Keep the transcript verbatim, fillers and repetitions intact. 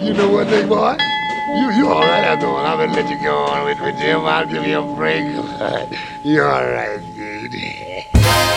You know what, big boy? You you all right after all. I'm gonna let you go on with, with Jim. I'll give you a break. You're all right, dude.